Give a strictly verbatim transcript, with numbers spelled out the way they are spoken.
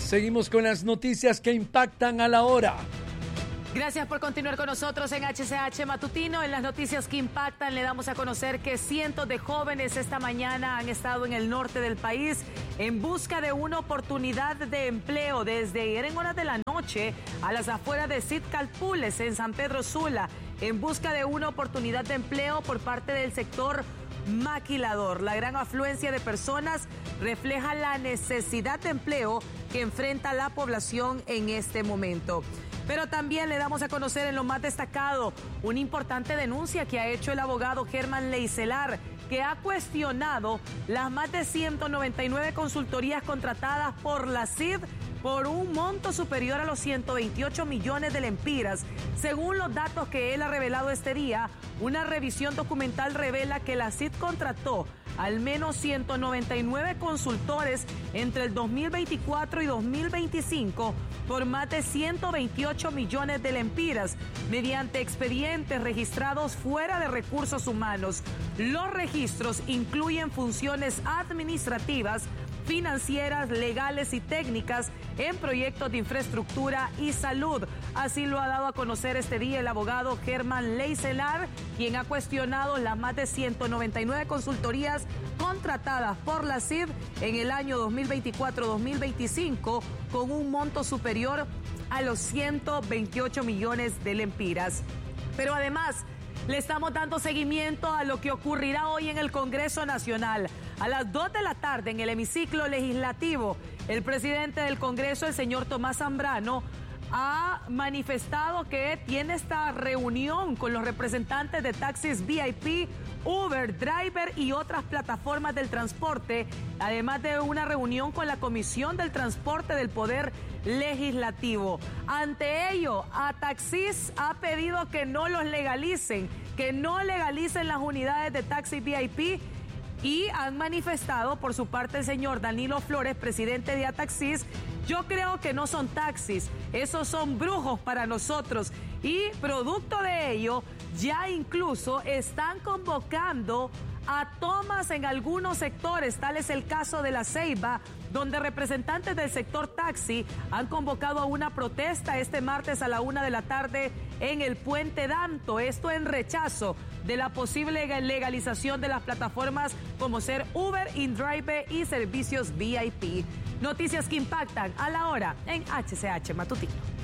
Seguimos con las noticias que impactan a la hora. Gracias por continuar con nosotros en H C H Matutino. En las noticias que impactan le damos a conocer que cientos de jóvenes esta mañana han estado en el norte del país en busca de una oportunidad de empleo desde ayer en horas de la noche a las afueras de Sitcalpules en San Pedro Sula, en busca de una oportunidad de empleo por parte del sector maquilador. La gran afluencia de personas refleja la necesidad de empleo que enfrenta la población en este momento. Pero también le damos a conocer en lo más destacado una importante denuncia que ha hecho el abogado Germán Leicelar, que ha cuestionado las más de ciento noventa y nueve consultorías contratadas por la C I D por un monto superior a los ciento veintiocho millones de lempiras. Según los datos que él ha revelado este día, una revisión documental revela que la C I D contrató al menos ciento noventa y nueve consultores entre el dos mil veinticuatro y dos mil veinticinco por más de ciento veintiocho millones de lempiras mediante expedientes registrados fuera de recursos humanos. Los registros incluyen funciones administrativas, financieras, legales y técnicas en proyectos de infraestructura y salud. Así lo ha dado a conocer este día el abogado Germán Leicelar, quien ha cuestionado las más de ciento noventa y nueve consultorías contratadas por la C I D en el año dos mil veinticuatro dos mil veinticinco con un monto superior a los ciento veintiocho millones de lempiras. Pero además, le estamos dando seguimiento a lo que ocurrirá hoy en el Congreso Nacional. A las dos de la tarde, en el hemiciclo legislativo, el presidente del Congreso, el señor Tomás Zambrano, ha manifestado que tiene esta reunión con los representantes de taxis V I P, Uber, Driver y otras plataformas del transporte, además de una reunión con la Comisión del Transporte del Poder Legislativo. Ante ello, Ataxis ha pedido que no los legalicen, que no legalicen las unidades de taxi V I P. Y han manifestado por su parte el señor Danilo Flores, presidente de Ataxis: yo creo que no son taxis, esos son brujos para nosotros. Y producto de ello, ya incluso están convocando a tomas en algunos sectores, tal es el caso de La Ceiba, donde representantes del sector taxi han convocado a una protesta este martes a la una de la tarde en el Puente Danto. Esto en rechazo de la posible legalización de las plataformas como ser Uber, InDrive y servicios V I P. Noticias que impactan a la hora en H C H Matutino.